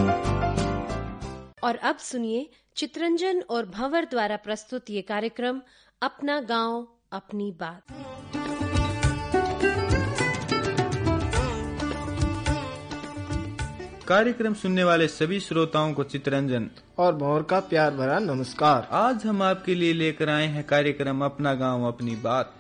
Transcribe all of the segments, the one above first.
और अब सुनिए चित्रंजन और भंवर द्वारा प्रस्तुत ये कार्यक्रम अपना गांव अपनी बात। कार्यक्रम सुनने वाले सभी श्रोताओं को चित्रंजन और भंवर का प्यार भरा नमस्कार। आज हम आपके लिए लेकर आए हैं कार्यक्रम अपना गांव अपनी बात।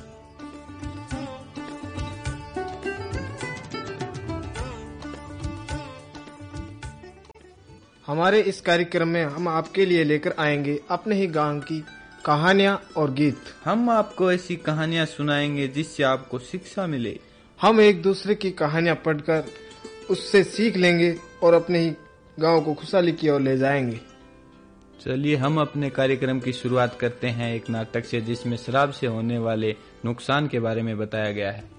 हमारे इस कार्यक्रम में हम आपके लिए लेकर आएंगे अपने ही गांव की कहानियां और गीत। हम आपको ऐसी कहानियां सुनाएंगे जिससे आपको शिक्षा मिले। हम एक दूसरे की कहानियां पढ़कर उससे सीख लेंगे और अपने ही गांव को खुशहाली की ओर ले जाएंगे। चलिए हम अपने कार्यक्रम की शुरुआत करते हैं एक नाटक से जिसमें शराब से होने वाले नुकसान के बारे में बताया गया है।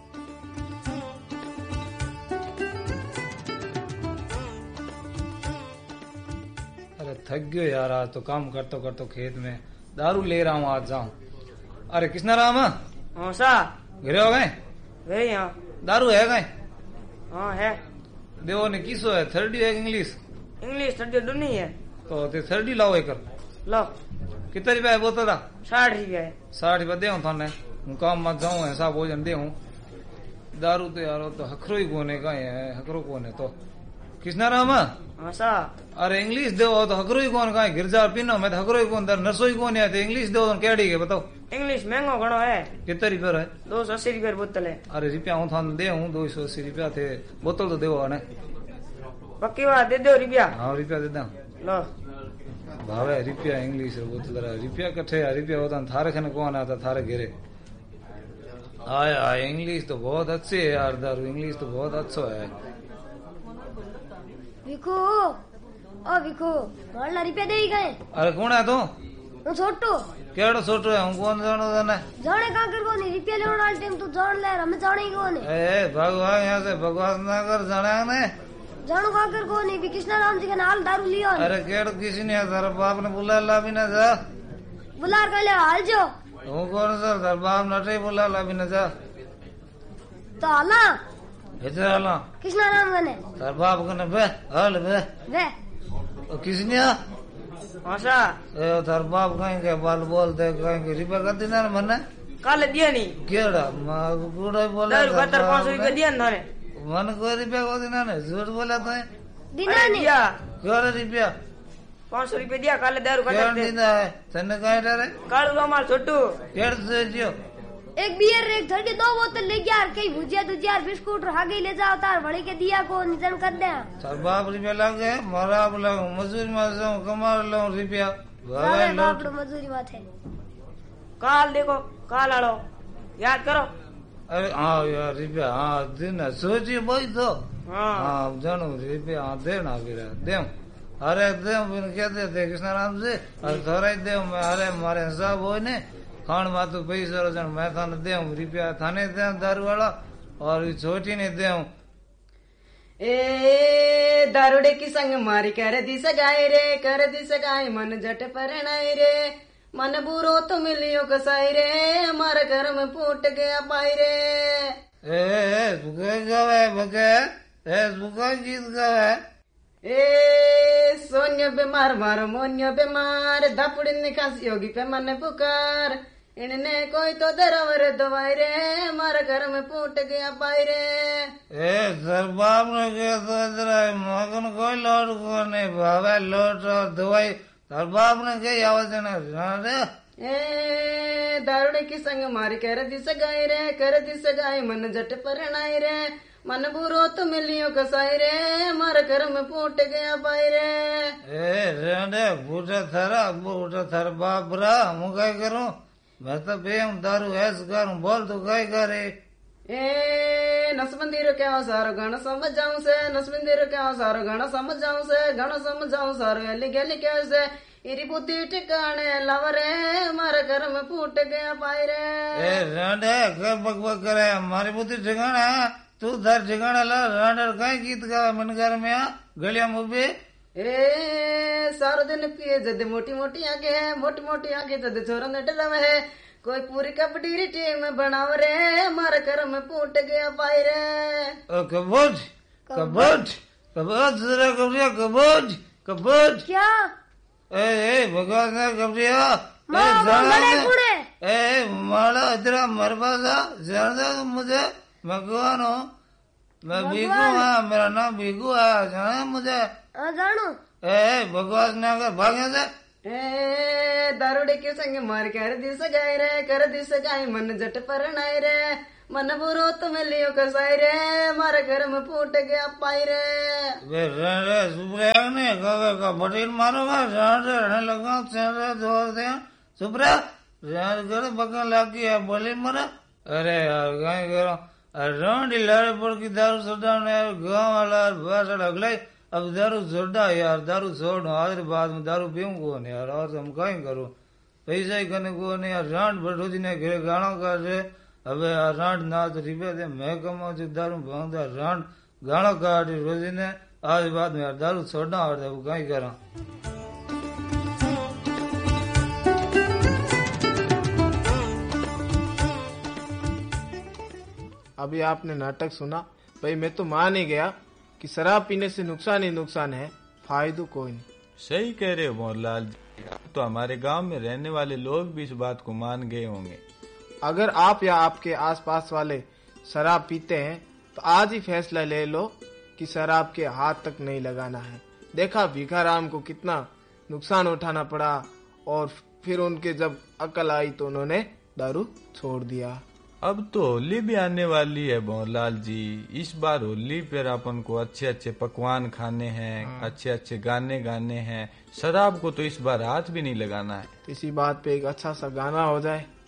अरे थक गयो यार, आज तो काम करते करते खेत में दारू ले रहा हूँ, आज जाऊँ। अरे किसना राम हाँ सा घरे हो गए? गए यहाँ दारू है गए? हाँ है। देवो ने किसो है, थर्डी है इंग्लिश? इंग्लिश थर्डी दोनों ही है। तो ते थर्डी लाओ एक लो। कितना रुपया है बोतल का? 60 रुपया है। 60 रुपया दे थाने, हूँ काम मत जाऊँ, ऐसा भोजन दे हूँ। दारू तो यार तो हकरो ही कोने का है, हकरो कौन है तो किसना राम? हाँ सा। अरे इंग्लिश दो तो हकरो ही कौन का है, गिरजा पीनो मैं तो हकरो ही कौन, नरसो ही कौन है, तो इंग्लिश दो तो क्या है बताओ। इंग्लिश महंगो घणो है। कितना रुपया है? 280 रुपया बोतल है। अरे रुपया हूँ थाने दे हूँ, 280 रुपया थे, बोतल तो देवो ने पक्की बात दे दो रुपया। हाँ रुपया दे दा लो। भावे रुपया इंग्लिश बोतल रुपया कट्ठे रुपया होता थारे खने कौन आता थारे घेरे आया। इंग्लिश तो बहुत अच्छे है यार, दारू इंग्लिश तो बहुत अच्छा है। विको ओ विको मारला रुपया दे गए। अरे कौन है तू? હું છોટો केड़ो छोटो है, हूँ कौन जानो तने? जाने का कर को नहीं रुपया लेने वाले टाइम तू जान ले, हमें जाने को नहीं। ए भगवान यहाँ से बकवास ना कर, जाने ने जानो का कर को नहीं भी कृष्णा राम जी का नाल दारू लियो। अरे केड़ो किसी ने तेरा बाप ने बुला ला भी ना जा, बुलार कर ले हाल जो। हूँ कौन सर तेरा बाप नटे बुला ला भी ना जा तो हाला इधर आला कृष्णा राम कने तेरा बाप कने बे हाल बे वे किसने हाँ सा। थार बाप कहीं के बाल बोलते कहीं के रुपया कर देना मने कल दिया नहीं केड़ा बूढ़ा बोला दारू खातर 500 रुपया दिया ना थाने। मन कोई रुपया को देना ने, झूठ बोला तो है। दिना अरे नहीं दिया केड़ा रुपया? 500 रुपया दिया कल दारू केड़ा खातर। दीदा है तने कहीं डरे? कालू हमार छोटू केड़ से जियो एक बियर एक थर्टी 2 बोतल ले गया, कई भुजिया दुजिया बिस्कुट आगे ले जाओ तार बड़े के दिया को निजन कर दे। तार बाप रुपया लग गए, मारा आप लगू मजदूरी में जाऊं कमा लो रुपया सारे बाप रो मजदूरी बात है। काल देखो काल आलो याद करो। अरे हाँ यार रुपया हाँ देना सोचिए भाई तो हाँ हाँ जानू रुपया हाँ देना फिर दे। अरे दे क्या देते कृष्णा राम से? अरे थोड़ा ही दे मैं, अरे मारे हिसाब हो ने खान मातू पैसा रोजन मैं थाने दे रुपया, थाने दे दारू वाला और छोटी ने दे। ए दारूडे की संग मारी कर दी सगाई रे, कर दी सगाई मन जट परणाई रे, मन बुरो तो मिलियो कसाई रे, हमारे घर में फूट गया पाई रे। बुके गावे बुके बुका गीत गावे। ए सोन्य बीमार मारो मोन्य बीमार, धपड़ी खांसी होगी पे मन पुकार, इनने कोई तो दरवर दवाई रे, हमारे घर में फूट गया पाई रे। सर बाप ने कहा तो इधर मगन कोई लोट को नहीं भावे लोट और दवाई सर बाप ने कही आवाज रे। ए दारूडे की संग मारी कर दी सगाई रे, कर दी सगाई मन जट परणाई रे, मन बुरो तो मिलियो कसाई रे, हमारे घर में फूट गया पाई रे। रेंडे बूढ़ा थर बाप रा हूँ क्या करूँ, मैं तो बेहूँ दारू ऐस करूँ, बोल तू क्या करे। ए नसबंदी रो क्या सारो गाना समझ जाऊं से, नसबंदी रो क्या सारो गाना समझ जाऊं से, गाना समझ जाऊं सारो गली गली कैसे, इरी बुद्धि ठिकाने लवरे, हमारे घर में फूट गया पाई रे। रेंडे क्या बकबक करे, हमारी बुद्धि ठिकाना तू धर ठिकाना ला, रेंडे कहीं गीत गा मन घर में आ गलिया मुबे। सारो दिन पिए जद मोटी मोटी आगे है, मोटी मोटी आगे जद छोरा ने डरावे है, कोई पूरी कबड्डी टीम बनाव रे, हमारे घर में फूट गया पाई रे। कबूट कबूट कबूज जरा कबरिया कबूज कबूज क्या ए भगवान ने कबरिया ए माला इधर मरबा सा जानता तुम मुझे मैं कौन हूँ मैं भीगू हाँ मेरा नाम भीगू है जाना मुझे जानो भगवान ने अगर भागे से दारूडे के संग मार कर दिस गाय रे कर दिस गाय मन जट पर नाय रे मन बुरो तुम लियो कसाई रे मारे घर में फूट गया पाई रे वे रे सुप्रिया ने का बटील मारूंगा रहने लगा चेहरे जोर दे सुप्रिया रहने कर बकन लागी है बोली मरा अरे यार गाय करो रोंडी लारे पर की दारू सोडा ने गांव वाला भाषा लगलाई अब दारू छोड़ा यार दारू छोड़ आज बाद में दारू पीऊं को नहीं यार और हम कहीं करूं पैसा ही करने को नहीं यार रांड बैठो जी ने घरे गाना कर रहे अब यार रांड ना तो रिपे दे मैं कमाऊं जो दारू भांगदा रांड गाना काट रोजी ने आज बाद में यार दारू छोड़ना और अब कहीं करा अभी आपने नाटक सुना भाई, मैं तो मान ही गया कि शराब पीने से नुकसान ही नुकसान है, फायदो कोई नहीं। सही कह रहे हो मोहनलाल जी, तो हमारे गांव में रहने वाले लोग भी इस बात को मान गए होंगे। अगर आप या आपके आसपास वाले शराब पीते हैं तो आज ही फैसला ले लो कि शराब के हाथ तक नहीं लगाना है। देखा भिखाराम को कितना नुकसान उठाना पड़ा और फिर उनके जब अकल आई तो उन्होंने दारू छोड़ दिया। अब तो होली भी आने वाली है मोहनलाल जी, इस बार होली पर अपन को अच्छे अच्छे पकवान खाने हैं, अच्छे अच्छे गाने गाने हैं, शराब को तो इस बार हाथ भी नहीं लगाना है। इसी बात पे एक अच्छा सा गाना हो जाए।